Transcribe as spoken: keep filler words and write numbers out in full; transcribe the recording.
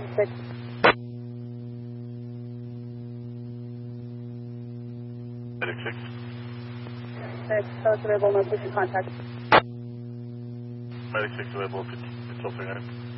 six. Medic six. Medic six available, no patient contact. Medic six available, control three nine.